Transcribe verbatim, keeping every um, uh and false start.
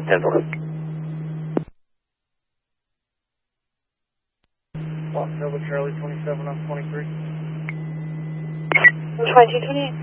ten four. Los Angeles Charlie twenty-seven on twenty-three. twenty-two twenty-eight.